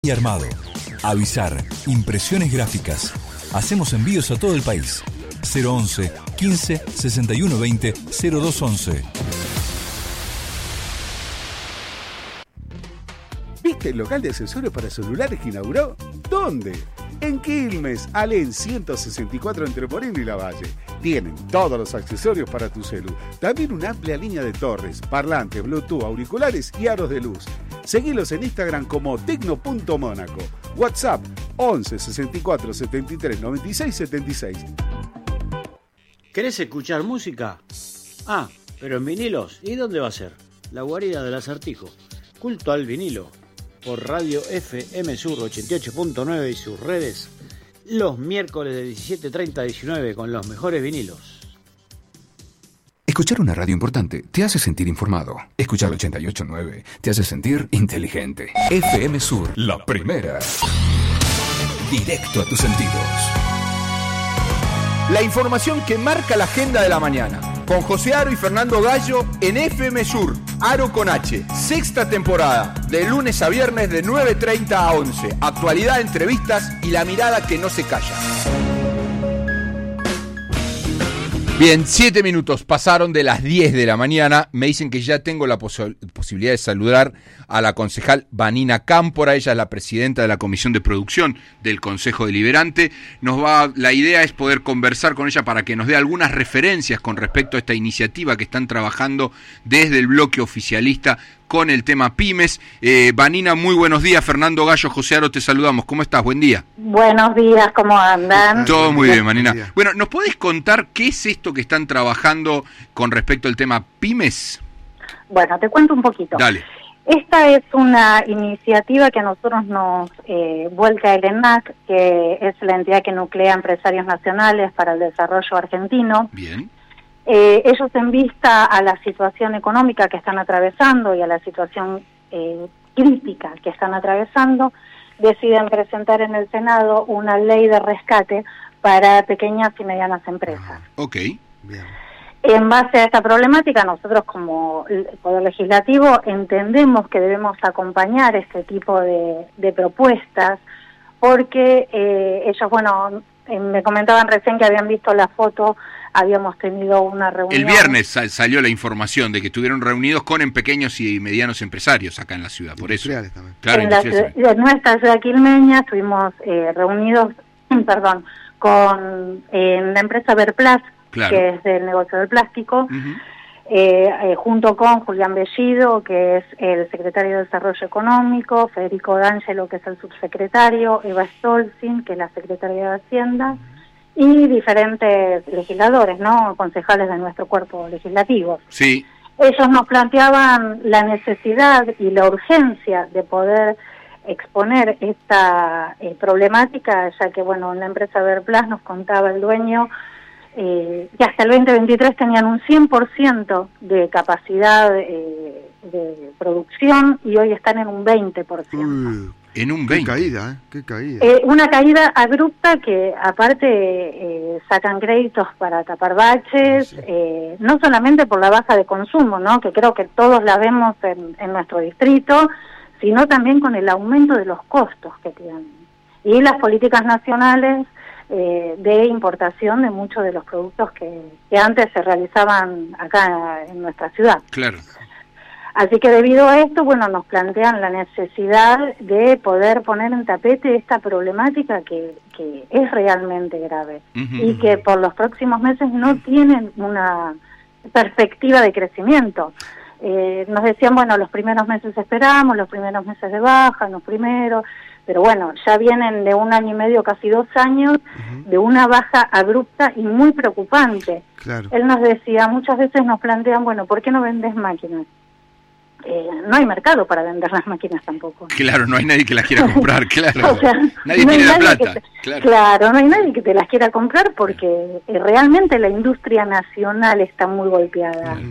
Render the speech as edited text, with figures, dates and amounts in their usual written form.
y armado, avisar, impresiones gráficas. Hacemos envíos a todo el país. 011 15 61 20 0211. ¿Viste el local de accesorios para celulares que inauguró? ¿Dónde? En Quilmes, Alén 164 entre Moreno y Lavalle. Tienen todos los accesorios para tu celu. También una amplia línea de torres, parlantes, Bluetooth, auriculares y aros de luz. Seguilos en Instagram como tecno.monaco. WhatsApp 11 64 73 96 76. ¿Querés escuchar música? Ah, pero en vinilos. ¿Y dónde va a ser? La guarida del Acertijo. Culto al vinilo. Por Radio FM Sur 88.9 y sus redes. Los miércoles de 17:30 a 19 con los mejores vinilos. Escuchar una radio importante te hace sentir informado. Escuchar 88.9 te hace sentir inteligente. FM Sur, la primera. Directo a tus sentidos. La información que marca la agenda de la mañana. Con José Aro y Fernando Gallo en FM Sur. Aro con H. Sexta temporada. De lunes a viernes de 9:30 a 11. Actualidad, entrevistas y la mirada que no se calla. Bien, 7 minutos pasaron de las 10 de la mañana. Me dicen que ya tengo la posibilidad de saludar a la concejal Vanina Cámpora. Ella es la presidenta de la Comisión de Producción del Consejo Deliberante. La idea es poder conversar con ella para que nos dé algunas referencias con respecto a esta iniciativa que están trabajando desde el bloque oficialista con el tema pymes. Vanina, muy buenos días. Fernando Gallo, José Aro, te saludamos. ¿Cómo estás? Buen día. Buenos días, ¿cómo andan? Todo muy bien, Vanina. Bueno, ¿nos podés contar qué es esto que están trabajando con respecto al tema pymes? Bueno, te cuento un poquito. Dale. Esta es una iniciativa que a nosotros nos vuelca el ENAC, que es la entidad que nuclea empresarios nacionales para el desarrollo argentino. Bien. Ellos, en vista a la situación económica que están atravesando y a la situación crítica que están atravesando, deciden presentar en el Senado una ley de rescate para pequeñas y medianas empresas. Ok, bien. En base a esta problemática, nosotros como Poder Legislativo entendemos que debemos acompañar este tipo de propuestas, porque ellos, bueno, me comentaban recién que habían visto la foto. Habíamos tenido una reunión. El viernes salió la información de que estuvieron reunidos con pequeños y medianos empresarios acá en la ciudad, por eso. También. Claro, en nuestra ciudad quilmeña estuvimos reunidos, con la empresa Verplas, claro, que es del negocio del plástico, junto con Julián Bellido, que es el secretario de Desarrollo Económico, Federico D'Angelo, que es el subsecretario, Eva Stolzin, que es la secretaria de Hacienda, y diferentes legisladores, ¿no? Concejales de nuestro cuerpo legislativo. Sí. Ellos nos planteaban la necesidad y la urgencia de poder exponer esta problemática, ya que, bueno, en la empresa Verplas nos contaba el dueño que hasta el 2023 tenían un 100% de capacidad de producción y hoy están en un 20%. En un 20. Qué caída, qué caída. Una caída abrupta que aparte sacan créditos para tapar baches, sí. No solamente por la baja de consumo, ¿no? Que creo que todos la vemos en nuestro distrito, sino también con el aumento de los costos que tienen. Y las políticas nacionales de importación de muchos de los productos que antes se realizaban acá en nuestra ciudad. Claro. Así que debido a esto, bueno, nos plantean la necesidad de poder poner en tapete esta problemática que es realmente grave y que por los próximos meses no tienen una perspectiva de crecimiento. Nos decían, bueno, los primeros meses esperamos, los primeros meses de baja, los primeros, pero bueno, ya vienen de 1 año y medio, casi 2 años, de una baja abrupta y muy preocupante. Claro. Él nos decía, muchas veces nos plantean, bueno, ¿por qué no vendes máquinas? No hay mercado para vender las máquinas tampoco. Claro, no hay nadie que las quiera comprar, claro. O sea, nadie tiene la plata. Claro, no hay nadie que te las quiera comprar porque realmente la industria nacional está muy golpeada.